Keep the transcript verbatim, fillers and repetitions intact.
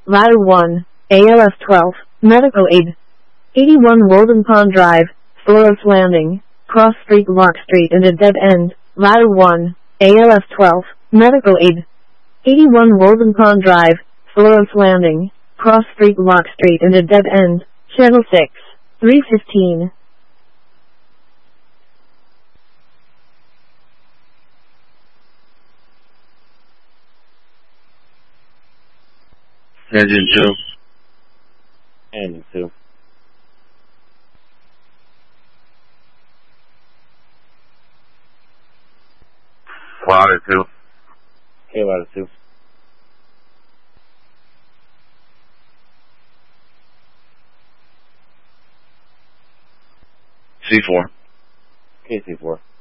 Ladder one, A L S twelve, Medical Aid. eighty-one Walden Pond Drive, Thoros Landing, Cross Street, Lock Street and a dead end. Ladder one, A L S twelve, Medical Aid. eighty-one Walden Pond Drive, Thoros Landing, Cross Street, Lock Street and a dead end. Channel six, three fifteen. Engine two. Engine two. Ladder two. Okay, ladder two. C four. Okay, C four.